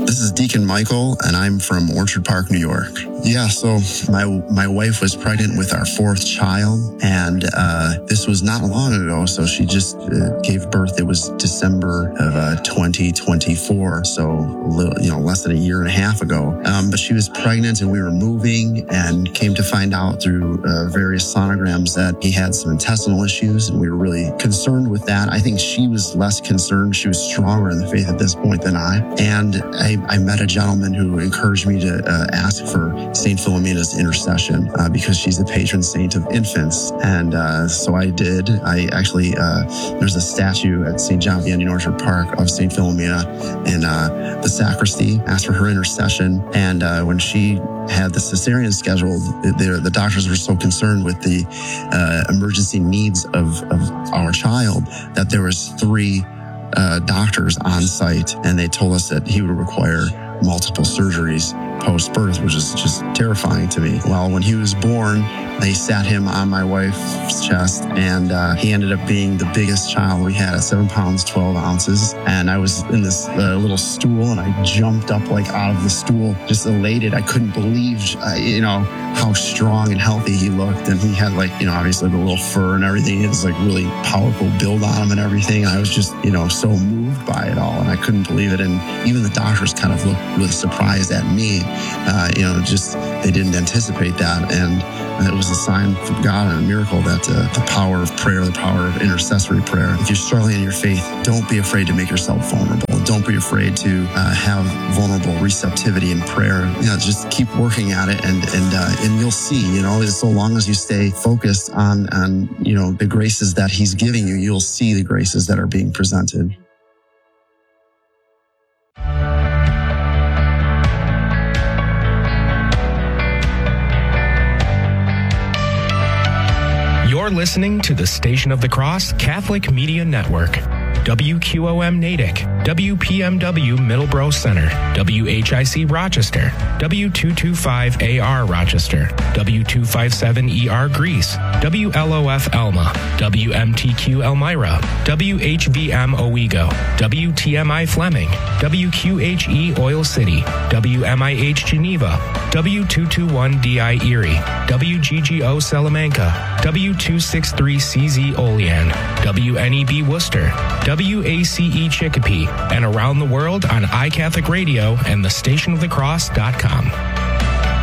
This is Deacon Michael, and I'm from Orchard Park, New York. Yeah, so my wife was pregnant with our fourth child, and this was not long ago, so she just gave birth. It was December of 2024, so less than a year and a half ago. But she was pregnant, and we were moving, and came to find out through various sonograms that he had some intestinal issues, and we were really concerned with that. I think she was less concerned. She was stronger in the faith at this point than I. And I met a gentleman who encouraged me to ask for St. Philomena's intercession because she's the patron saint of infants. And so I did. I actually, there's a statue at St. John Vianney in Orchard Park of St. Philomena in the sacristy, asked for her intercession. And when she had the cesarean scheduled, the doctors were so concerned with the emergency needs of our child that there was 3 doctors on site, and they told us that he would require multiple surgeries post-birth, which is just terrifying to me. Well, when he was born, they sat him on my wife's chest, and he ended up being the biggest child we had at 7 pounds, 12 ounces. And I was in this little stool, and I jumped up out of the stool, just elated. I couldn't believe, how strong and healthy he looked. And he had obviously the little fur and everything. It was really powerful build on him and everything. And I was just, so moved by it all. And I couldn't believe it. And even the doctors kind of looked really surprised at me. They didn't anticipate that. And it was a sign from God and a miracle that the power of prayer, the power of intercessory prayer. If you're struggling in your faith, don't be afraid to make yourself vulnerable. Don't be afraid to have vulnerable receptivity in prayer. Just keep working at it, and you'll see. So long as you stay focused on the graces that He's giving you, you'll see the graces that are being presented. You're listening to the Station of the Cross Catholic Media Network. WQOM Natick, WPMW Middleborough Center, WHIC Rochester, W225AR Rochester, W257ER Greece, WLOF Elma, WMTQ Elmira, WHVM Owego, WTMI Fleming, WQHE Oil City, WMIH Geneva, W221DI Erie, WGGO Salamanca, W263CZ Olean, WNEB Worcester, WACE Chicopee, and around the world on iCatholic Radio and thestationofthecross.com.